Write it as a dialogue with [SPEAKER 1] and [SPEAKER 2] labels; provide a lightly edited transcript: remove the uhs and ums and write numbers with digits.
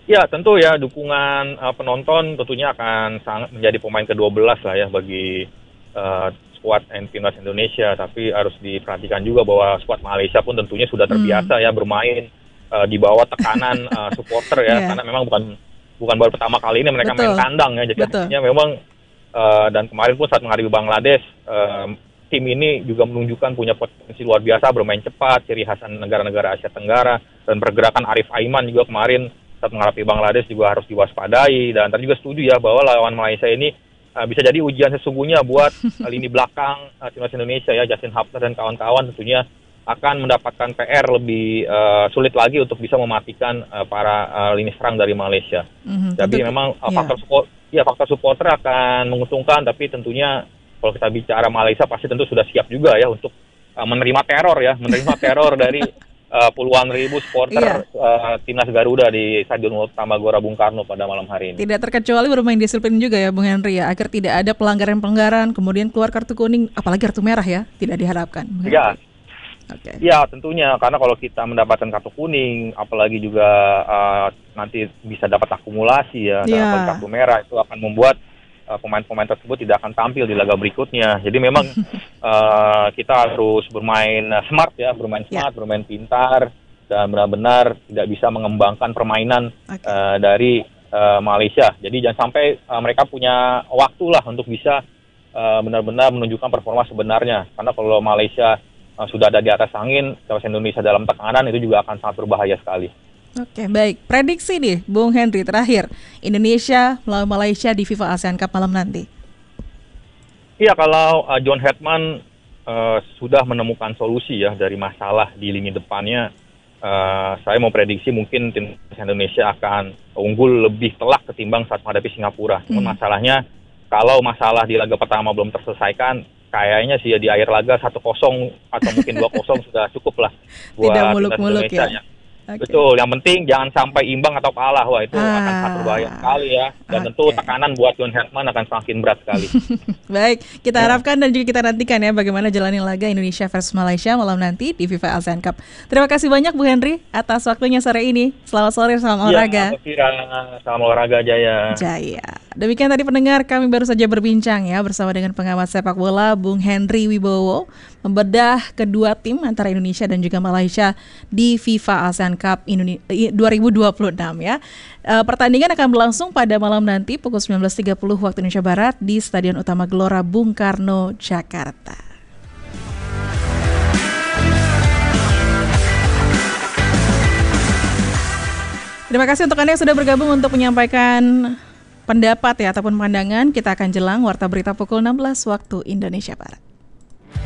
[SPEAKER 1] Ya, tentu ya dukungan penonton tentunya akan sangat menjadi pemain ke-12 lah ya bagi skuad timnas Indonesia. Tapi harus diperhatikan juga bahwa skuad Malaysia pun tentunya sudah terbiasa ya bermain di bawah tekanan supporter ya,
[SPEAKER 2] Yeah.
[SPEAKER 1] karena memang bukan baru pertama kali ini mereka main kandang ya. Jadi artinya memang dan kemarin pun saat menghadapi Bangladesh, tim ini juga menunjukkan punya potensi luar biasa, bermain cepat, ciri khas negara-negara Asia Tenggara, dan pergerakan Arif Aiman juga kemarin saat menghadapi Bangladesh juga harus diwaspadai. Dan tadi juga setuju ya bahwa lawan Malaysia ini bisa jadi ujian sesungguhnya buat lini belakang timnas Indonesia ya, Justin Hubner dan kawan-kawan tentunya akan mendapatkan PR lebih sulit lagi untuk bisa mematikan para lini serang dari Malaysia. Jadi memang faktor supporter akan menguntungkan, tapi tentunya kalau kita bicara Malaysia pasti tentu sudah siap juga ya untuk menerima teror dari puluhan ribu supporter timnas Garuda di Stadion Utama Gelora Bung Karno pada malam hari ini.
[SPEAKER 2] Tidak terkecuali bermain disiplin juga ya Bung Henry ya, agar tidak ada pelanggaran-pelanggaran, kemudian keluar kartu kuning, apalagi kartu merah ya, tidak diharapkan.
[SPEAKER 1] Ya. Ya tentunya, karena kalau kita mendapatkan kartu kuning, apalagi juga nanti bisa dapat akumulasi ya, dapat kartu merah, itu akan membuat pemain-pemain tersebut tidak akan tampil di laga berikutnya. Jadi memang kita harus bermain smart ya, bermain pintar, dan benar-benar tidak bisa mengembangkan permainan dari Malaysia. Jadi jangan sampai mereka punya waktu lah untuk bisa benar-benar menunjukkan performa sebenarnya. Karena kalau Malaysia sudah ada di atas angin, terus Indonesia dalam tekanan, itu juga akan sangat berbahaya sekali.
[SPEAKER 2] Oke, baik. Prediksi nih, Bung Henry, terakhir. Indonesia melawan Malaysia di FIFA ASEAN Cup malam nanti.
[SPEAKER 1] Iya, kalau John Hetman sudah menemukan solusi ya dari masalah di lini depannya, saya mau prediksi mungkin tim Indonesia akan unggul lebih telak ketimbang saat menghadapi Singapura. Namun masalahnya, kalau masalah di laga pertama belum terselesaikan, kayaknya sih ya di akhir laga 1-0 atau mungkin 2-0 sudah cukup lah buat
[SPEAKER 2] tidak muluk-muluk
[SPEAKER 1] ya. Betul, yang penting jangan sampai imbang atau kalah. Wah, itu akan sangat berbahaya sekali ya. Dan tentu tekanan buat John Hetman akan semakin berat sekali.
[SPEAKER 2] Baik, kita harapkan dan juga kita nantikan ya bagaimana jalannya laga Indonesia versus Malaysia malam nanti di FIFA ASEAN Cup. Terima kasih banyak Bu Henry atas waktunya sore ini. Selamat sore, salam olahraga.
[SPEAKER 1] Salam olahraga Jaya.
[SPEAKER 2] Demikian tadi pendengar, kami baru saja berbincang ya bersama dengan pengamat sepak bola Bung Henry Wibowo, membedah kedua tim antara Indonesia dan juga Malaysia di FIFA ASEAN Cup 2026 ya. Pertandingan akan berlangsung pada malam nanti pukul 19.30 waktu Indonesia Barat di Stadion Utama Gelora Bung Karno, Jakarta. Terima kasih untuk Anda yang sudah bergabung untuk menyampaikan pendapat ya ataupun pandangan. Kita akan jelang warta berita pukul 16 waktu Indonesia Barat.